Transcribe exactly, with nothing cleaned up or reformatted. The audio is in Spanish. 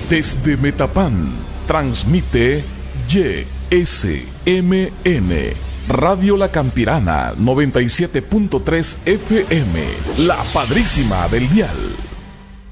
Desde Metapán, transmite Y S M N, Radio La Campirana, noventa y siete punto tres F M, la padrísima del dial.